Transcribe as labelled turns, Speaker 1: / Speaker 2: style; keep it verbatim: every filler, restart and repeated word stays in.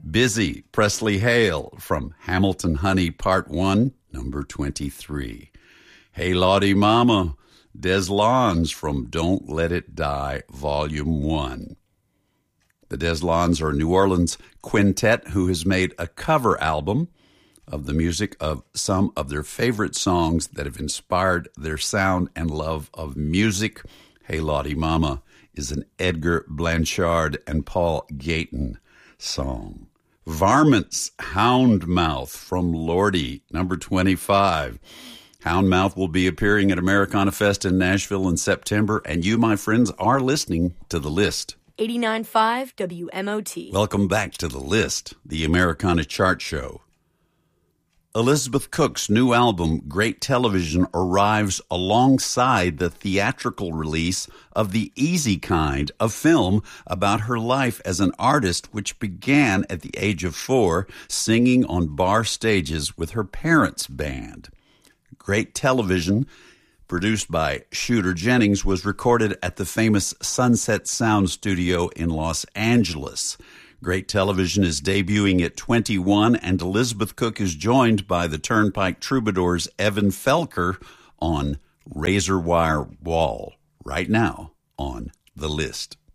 Speaker 1: Busy, Presley Hale from Hamilton Honey Part one, number twenty-three. Hey Lottie Mama, Des Lawns from Don't Let It Die, Volume one. The Des Lawns are a New Orleans quintet who has made a cover album of the music of some of their favorite songs that have inspired their sound and love of music. Hey Lottie Mama is an Edgar Blanchard and Paul Gayton song. Varmints, Houndmouth from Lordy, number twenty-five. Houndmouth will be appearing at Americana Fest in Nashville in September, and you, my friends, are listening to The List.
Speaker 2: eighty-nine point five W M O T.
Speaker 1: Welcome back to The List, the Americana chart show. Elizabeth Cook's new album, Great Television, arrives alongside the theatrical release of The Easy Kind, a film about her life as an artist, which began at the age of four, singing on bar stages with her parents' band. Great Television, produced by Shooter Jennings, was recorded at the famous Sunset Sound Studio in Los Angeles. Great Television is debuting at twenty-one, and Elizabeth Cook is joined by the Turnpike Troubadours' Evan Felker on Razor Wire Wall, right now on The List.